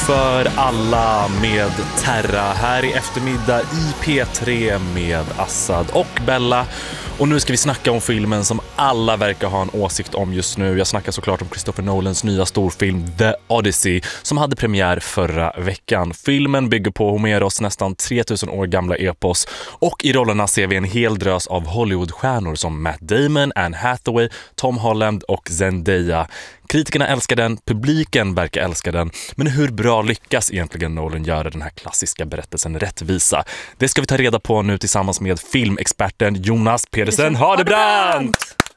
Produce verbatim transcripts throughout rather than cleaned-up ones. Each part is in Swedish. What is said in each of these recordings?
För alla med Terra här i eftermiddag i P tre med Assad och Bella. Och nu ska vi snacka om filmen som alla verkar ha en åsikt om just nu. Jag snackar såklart om Christopher Nolans nya storfilm The Odyssey som hade premiär förra veckan. Filmen bygger på Homeros nästan tre tusen år gamla epos och i rollerna ser vi en hel drös av Hollywoodstjärnor som Matt Damon, Anne Hathaway, Tom Holland och Zendaya. Kritikerna älskar den, publiken verkar älska den. Men hur bra lyckas egentligen Nolan göra den här klassiska berättelsen rättvisa? Det ska vi ta reda på nu tillsammans med filmexperten Jonas Pedersen Hardebrand!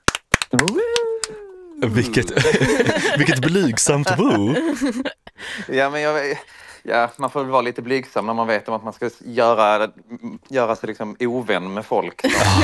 Vilket, vilket blygsamt woo! Ja, men jag, ja, man får väl vara lite blygsam när man vet om att man ska göra, göra sig liksom ovän med folk.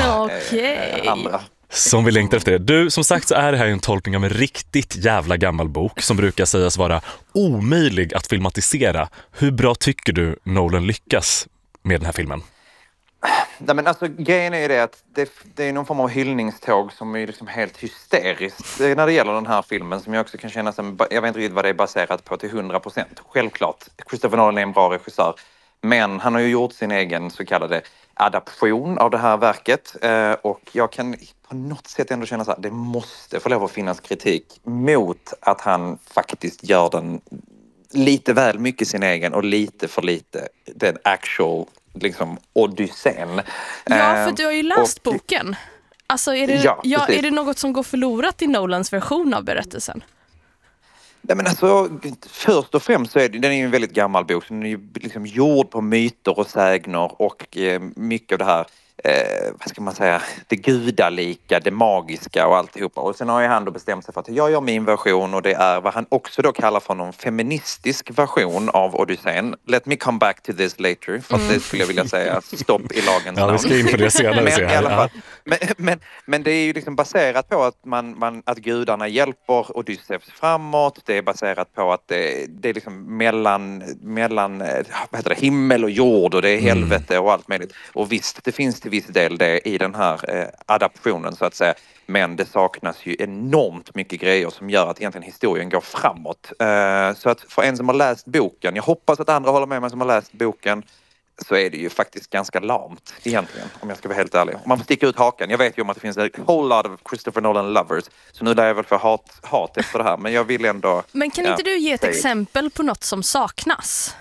Okej. Andra. Som vi längtar efter. Du, som sagt så är det här en tolkning av en riktigt jävla gammal bok som brukar sägas vara omöjlig att filmatisera. Hur bra tycker du Nolan lyckas med den här filmen? Nej, men alltså, grejen är ju det att det, det är någon form av hyllningståg som är liksom helt hysteriskt när det gäller den här filmen som jag också kan känna som, jag vet inte riktigt vad det är baserat på till hundra procent. Självklart, Christopher Nolan är en bra regissör. Men han har ju gjort sin egen så kallade adaption av det här verket. Eh, och jag kan på något sätt ändå känna så här, det måste få lov att finnas kritik mot att han faktiskt gör den lite väl mycket sin egen och lite för lite den actual liksom Odysseen. Ja, för du har ju läst och, boken. Alltså är det, ja, ja, är det något som går förlorat i Nolans version av berättelsen? Nej, men alltså, först och främst så är det, den är ju en väldigt gammal bok. Den är ju liksom gjord på myter och sägner och eh, mycket av det här, eh, vad ska man säga, det gudalika, det magiska och alltihopa. Och sen har ju han då bestämt sig för att jag gör min version och det är vad han också då kallar för någon feministisk version av Odysseen. Let me come back to this later, för att mm. det skulle jag vilja säga stopp i lagens namn. Ja, vi ska in på det senare. Men, i alla fall, men, men, men det är ju liksom baserat på att, man, man, att gudarna hjälper Odysseus framåt. Det är baserat på att det, det är liksom mellan, mellan vad heter det, himmel och jord och det är helvete och allt möjligt. Och visst, det finns till viss del det i den här eh, adaptionen så att säga. Men det saknas ju enormt mycket grejer som gör att egentligen historien går framåt. Eh, så att för en som har läst boken, jag hoppas att andra håller med mig som har läst boken, så är det ju faktiskt ganska lamt egentligen, om jag ska vara helt ärlig. Om man får sticka ut hakan. Jag vet ju om att det finns en whole lot of Christopher Nolan lovers. Så nu lär jag väl få hat, hat efter det här. Men jag vill ändå... Men kan ja, inte du ge ett säg. exempel på något som saknas?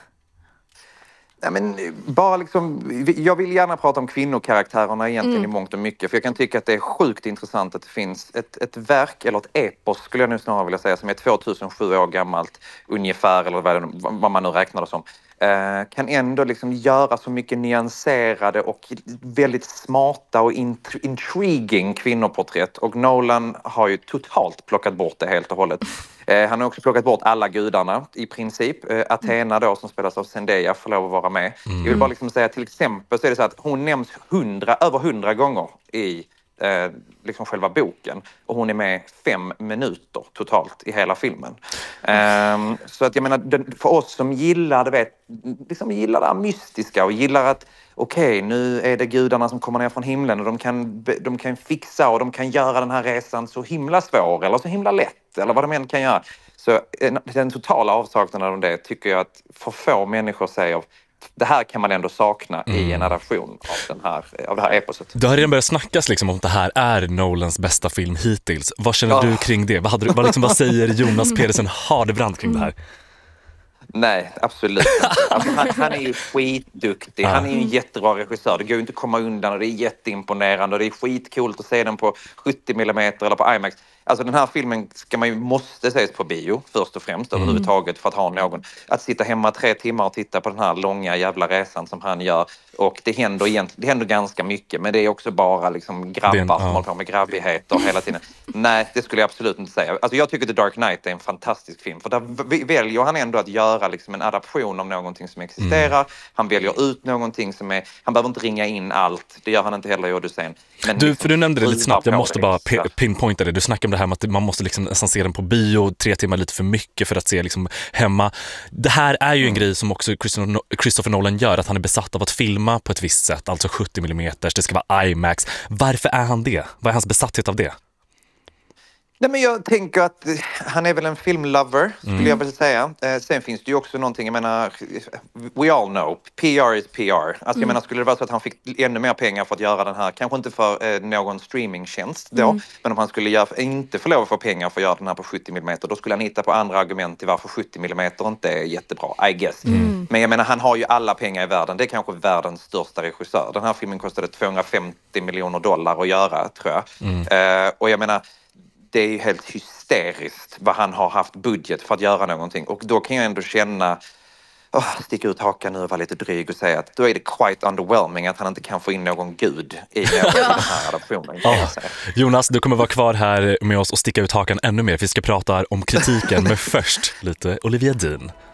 Ja, men bara liksom, jag vill gärna prata om kvinnokaraktärerna egentligen mm. i mångt och mycket. För jag kan tycka att det är sjukt intressant att det finns ett, ett verk, eller ett epos skulle jag nu snarare vilja säga, som är tvåtusensju år gammalt ungefär, eller vad, det, vad man nu räknar det som. Eh, kan ändå liksom göra så mycket nyanserade och väldigt smarta och int- intriguing kvinnoporträtt. Och Nolan har ju totalt plockat bort det helt och hållet. Eh, han har också plockat bort alla gudarna i princip. Eh, Athena då som spelas av Zendaya får lov att vara med. Mm. Jag vill bara liksom säga till exempel så är det så att hon nämns hundra, över hundra gånger i eh, liksom själva boken. Och hon är med fem minuter totalt i hela filmen. Eh, så att jag menar, den, för oss som gillar det, vet, liksom gillar det här mystiska och gillar att okej, okay, nu är det gudarna som kommer ner från himlen och de kan, de kan fixa och de kan göra den här resan så himla svår eller så himla lätt eller vad de än kan göra. Så den totala avsaknaden av det tycker jag att för få människor säger det här kan man ändå sakna mm. i en adaption av, den här, av det här eposet. Det har redan börjat snackas liksom om att det här är Nolans bästa film hittills. Vad känner oh. du kring det? Vad, hade du, vad, liksom, vad säger Jonas Pedersen Hardebrand kring det här? Nej, absolut inte. Alltså, han, han är ju skitduktig. Han är ju en jättebra regissör. Det går ju inte att komma undan och det är jätteimponerande och det är skitcoolt att se den på sjuttio millimeter eller på IMAX. Alltså den här filmen ska man ju måste ses på bio först och främst mm. överhuvudtaget för att ha någon. Att sitta hemma tre timmar och titta på den här långa jävla resan som han gör. Och det händer, egentligen, det händer ganska mycket men det är också bara liksom grabbar den, som ja. håller på med grabbigheter hela tiden. Nej, det skulle jag absolut inte säga. Alltså jag tycker The Dark Knight är en fantastisk film för där väljer han ändå att göra liksom en adaption av någonting som existerar. Mm. Han väljer ut någonting som är... Han behöver inte ringa in allt. Det gör han inte heller i Odysseen. Men du, liksom, för du nämnde det lite snabbt. Jag måste bara p- pinpointa det. Du snackar om det här med att man måste liksom nästan se den på bio tre timmar lite för mycket för att se liksom hemma. Det här är ju en mm. grej som också Christopher Nolan gör, att han är besatt av att filma på ett visst sätt, alltså sjuttio millimeter, det ska vara IMAX. Varför är han det? Vad är hans besatthet av det? Nej, men jag tänker att han är väl en filmlover, skulle mm. jag vilja säga. Eh, sen finns det ju också någonting, jag menar, we all know, P R is P R. Alltså mm. jag menar, skulle det vara så att han fick ännu mer pengar för att göra den här, kanske inte för eh, någon streamingtjänst då, mm. men om han skulle göra, inte få lov att få pengar för att göra den här på sjuttio millimeter, då skulle han hitta på andra argument till varför sjuttio millimeter inte är jättebra, I guess. Mm. Men jag menar, han har ju alla pengar i världen. Det är kanske världens största regissör. Den här filmen kostade tvåhundrafemtio miljoner dollar att göra, tror jag. Mm. Eh, och jag menar, det är ju helt hysteriskt vad han har haft budget för att göra någonting. Och då kan jag ändå känna, oh, sticka ut hakan nu och vara lite dryg och säga att då är det quite underwhelming att han inte kan få in någon gud i någon den här adaptionen. Oh. Jonas, du kommer vara kvar här med oss och sticka ut hakan ännu mer. Vi ska prata om kritiken, men först lite Olivia Dean.